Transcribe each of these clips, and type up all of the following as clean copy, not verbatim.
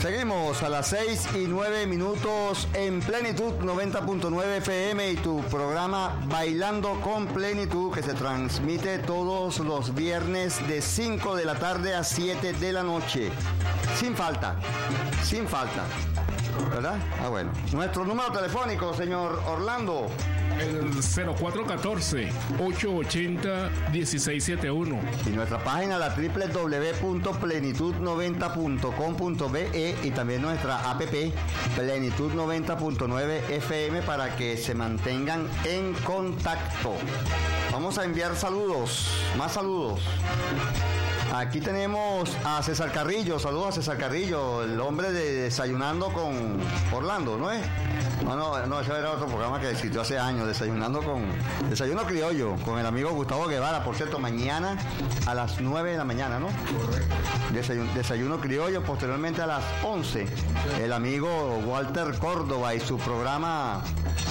Seguimos a las 6:09 en Plenitud 90.9 FM y tu programa Bailando con Plenitud, que se transmite todos los viernes de 5 de la tarde a 7 de la noche. Sin falta. ¿Verdad? Bueno. Nuestro número telefónico, señor Orlando. El 0414-880-1671. Y nuestra página, la www.plenitud90.com.be, y también nuestra app Plenitud 90.9 FM, para que se mantengan en contacto. Vamos a enviar saludos, más saludos. Aquí tenemos a César Carrillo. Saludos a César Carrillo, el hombre de Desayunando con Orlando, ¿no es? No, ese era otro programa que existió hace años, Desayuno Criollo, con el amigo Gustavo Guevara. Por cierto, mañana a las 9 de la mañana, ¿no? Correcto. Desayuno Criollo, posteriormente a las 11, el amigo Walter Córdoba y su programa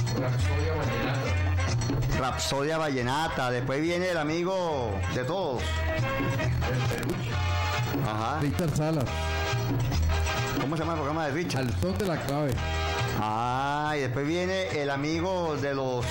Rapsodia Vallenata. Después viene el amigo de todos, Richard Salas. ¿Cómo se llama el programa de Richard? Al son de la clave. Y después viene el amigo de los...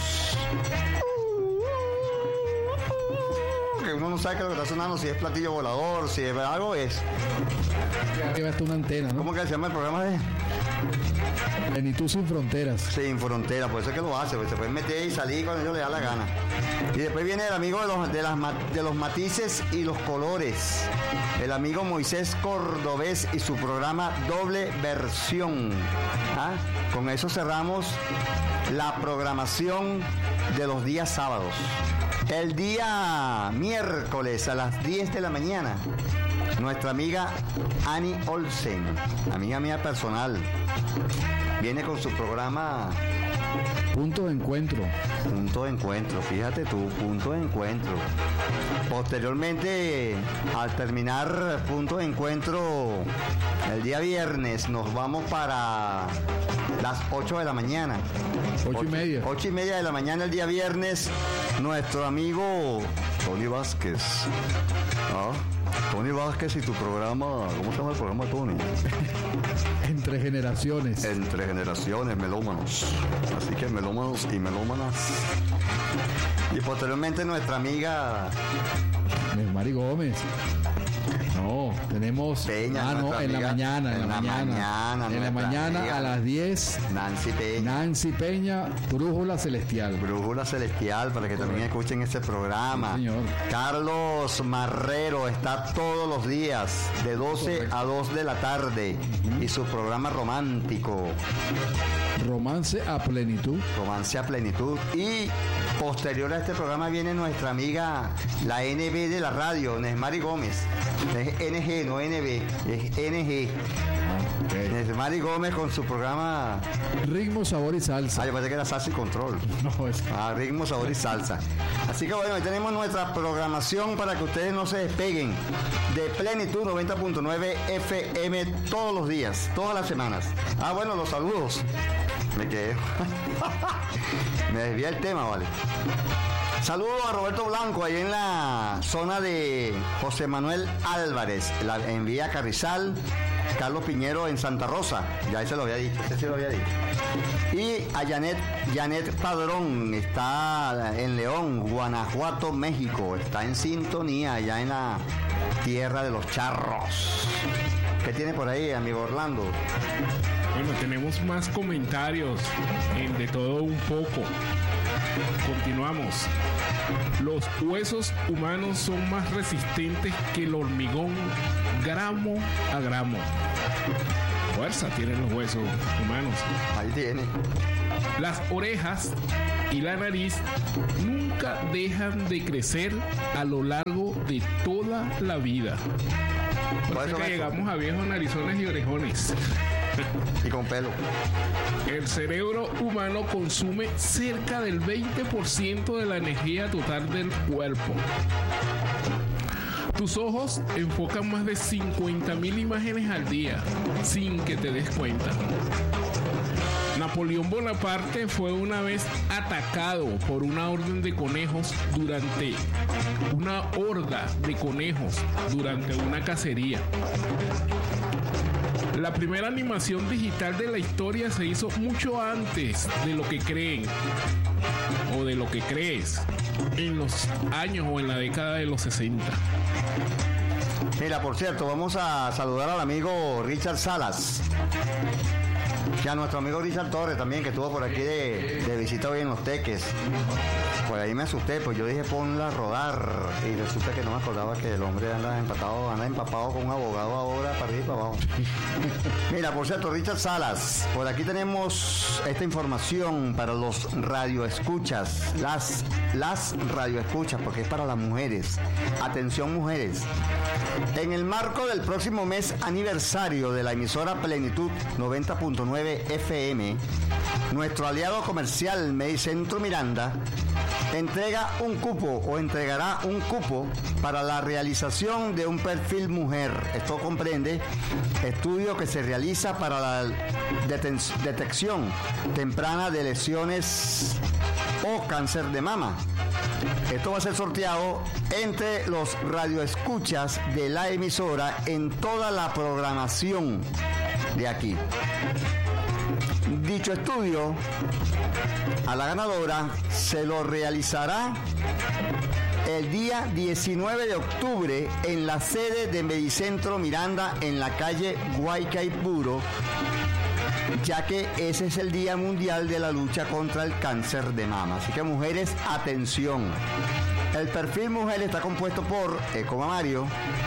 que uno no sabe qué es lo que está sonando, si es platillo volador, si es algo, es... Arriba está una antena, ¿no? ¿Cómo que se llama el programa de...? Plenitud sin fronteras. Sin fronteras, por eso es que lo hace, pues se puede meter y salir cuando ellos le da la gana. Y después viene el amigo de los matices y los colores, el amigo Moisés Cordobés y su programa Doble Versión. Con eso cerramos la programación de los días sábados. El día miércoles a las 10 de la mañana, nuestra amiga Annie Olsen, amiga mía personal, viene con su programa Punto de Encuentro. Fíjate tú, Punto de Encuentro. Posteriormente, al terminar Punto de Encuentro, el día viernes nos vamos para las 8 de la mañana. 8:30. 8:30 de la mañana el día viernes, nuestro amigo Tony Vázquez. Tony Vázquez y tu programa, ¿cómo se llama el programa, Tony? Entre generaciones, melómanos. Así que melómanos y melómanas. Y posteriormente nuestra amiga Mari Gómez. No, tenemos Peña, en la mañana a las 10. Nancy Peña, Brújula Celestial, para que también escuchen este programa. Sí, señor. Carlos Marrero está todos los días de 12 a 2 de la tarde y su programa romántico. Romance a Plenitud. Y posterior a este programa viene nuestra amiga, la NB de la radio, Nesmari Gómez. Es NG, no NB, es NG. Okay. Nesmari Gómez con su programa Ritmo, Sabor y Salsa. Yo pensé que era Salsa y Control. No, es... Ritmo, Sabor y Salsa. Así que bueno, ahí tenemos nuestra programación para que ustedes no se despeguen de Plenitud 90.9 FM todos los días, todas las semanas. Bueno, los saludos. Me quedé. Me desvía el tema, vale. Saludos a Roberto Blanco, ahí en la zona de José Manuel Álvarez, en Vía Carrizal. Carlos Piñero en Santa Rosa, ya ese lo había dicho, Y a Janet Padrón, está en León, Guanajuato, México, está en sintonía allá en la tierra de los charros. ¿Qué tiene por ahí, amigo Orlando? Bueno, tenemos más comentarios de todo un poco. Continuamos. Los huesos humanos son más resistentes que el hormigón, gramo a gramo. Fuerza tienen los huesos humanos. Ahí tiene. Las orejas y la nariz nunca dejan de crecer a lo largo de toda la vida. Por eso que llegamos a viejos narizones y orejones. Y con pelo. El cerebro humano consume cerca del 20% de la energía total del cuerpo. Tus ojos enfocan más de 50.000 imágenes al día sin que te des cuenta. Napoleón Bonaparte fue una vez atacado por una orden de conejos durante una horda de conejos durante una cacería. La primera animación digital de la historia se hizo mucho antes de lo que creen o de lo que crees, en los años o en la década de los 60. Mira, por cierto, vamos a saludar al amigo Richard Salas, y a nuestro amigo Richard Torres también, que estuvo por aquí de visita hoy en Los Teques. Por ahí me asusté, pues yo dije ponla a rodar, y resulta que no me acordaba que el hombre anda empapado con un abogado ahora para arriba y para abajo. Mira, por cierto, Richard Salas, por aquí tenemos esta información para los radioescuchas, las radioescuchas, porque es para las mujeres. Atención, mujeres. En el marco del próximo mes aniversario de la emisora Plenitud 90.9 FM, nuestro aliado comercial Medicentro Miranda entregará un cupo para la realización de un perfil mujer. Esto comprende estudio que se realiza para la detección temprana de lesiones o cáncer de mama. Esto va a ser sorteado entre los radioescuchas de la emisora en toda la programación de aquí. Dicho estudio a la ganadora se lo realizará el día 19 de octubre en la sede de Medicentro Miranda en la calle Guaycaipuro, ya que ese es el Día Mundial de la Lucha contra el Cáncer de Mama. Así que, mujeres, atención. El perfil mujer está compuesto por ecomamario,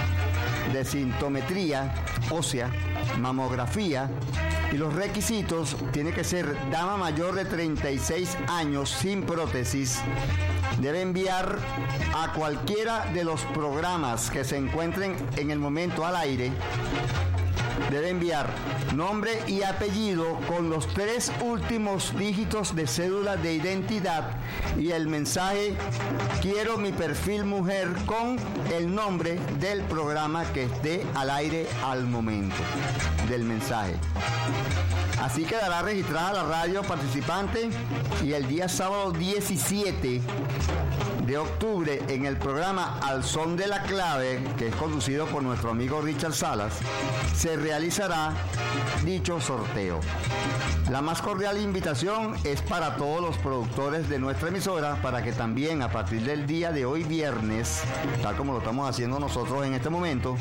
densitometría ósea, mamografía, y los requisitos tiene que ser dama mayor de 36 años sin prótesis. Debe enviar a cualquiera de los programas que se encuentren en el momento al aire. Debe enviar nombre y apellido con los 3 últimos dígitos de cédula de identidad y el mensaje "Quiero mi perfil mujer" con el nombre del programa que esté al aire al momento del mensaje. Así quedará registrada la radio participante y el día sábado 17 de octubre en el programa Al Son de la Clave, que es conducido por nuestro amigo Richard Salas, se realizará dicho sorteo. La más cordial invitación es para todos los productores de nuestra emisora para que también a partir del día de hoy viernes, tal como lo estamos haciendo nosotros en este momento,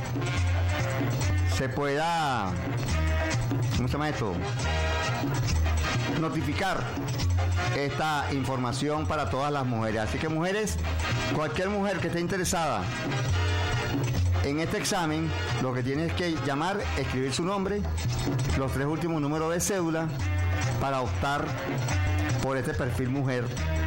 se pueda, ¿cómo se llama esto?, notificar esta información para todas las mujeres. Así que, mujeres, cualquier mujer que esté interesada en este examen, lo que tiene es que llamar, escribir su nombre, los 3 últimos números de cédula para optar por este perfil mujer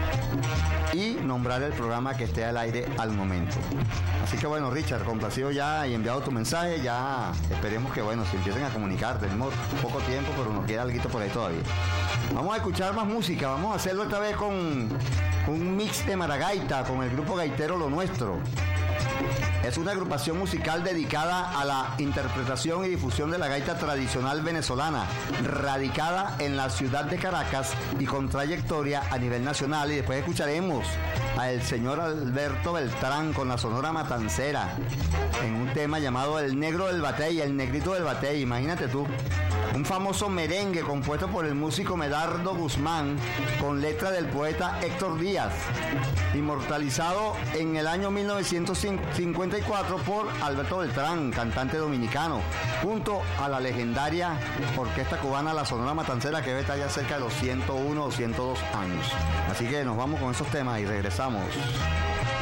y nombrar el programa que esté al aire al momento. Así que, bueno, Richard, complacido ya y enviado tu mensaje, ya esperemos que, bueno, se empiecen a comunicar. Tenemos poco tiempo, pero nos queda algo por ahí todavía. Vamos a escuchar más música, vamos a hacerlo esta vez con un mix de maragaita con el grupo gaitero Lo Nuestro. Es una agrupación musical dedicada a la interpretación y difusión de la gaita tradicional venezolana, radicada en la ciudad de Caracas y con trayectoria a nivel nacional. Y después escucharemos al señor Alberto Beltrán con la Sonora Matancera en un tema llamado El Negro del Batey, el Negrito del Batey, imagínate tú. Un famoso merengue compuesto por el músico Medardo Guzmán con letra del poeta Héctor Díaz, inmortalizado en el año 1954 por Alberto Beltrán, cantante dominicano, junto a la legendaria orquesta cubana La Sonora Matancera, que debe estar ya cerca de los 101 o 102 años. Así que nos vamos con esos temas y regresamos.